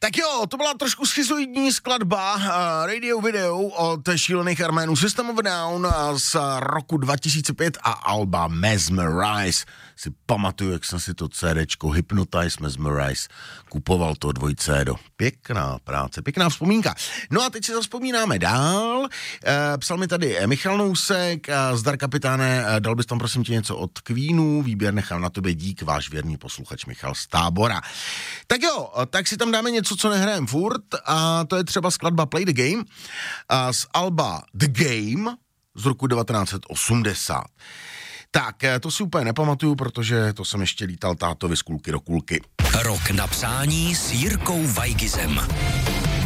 Tak jo, to byla trošku schizoidní skladba Radio Video od šílených Arménů System of a Down z roku 2005 a alba Mesmerize. Si pamatuju, jak jsem si to CDčko Hypnotize Mesmerize kupoval to 2 CD. Pěkná práce, pěkná vzpomínka. No a teď si zavzpomínáme dál. Psal mi tady Michal Nousek, zdar kapitáne, dal bys tam prosím tě něco od Queenů, výběr nechal na tobě, dík, váš věrný posluchač Michal z Tábora. Tak jo, tak si tam dáme něco, co nehrajem furt, a to je třeba skladba Play the Game z alba The Game z roku 1980. Tak, to si úplně nepamatuju, protože to jsem ještě lítal tátovi z kulky do kulky. Rok na přání s Jirkou Weigizem.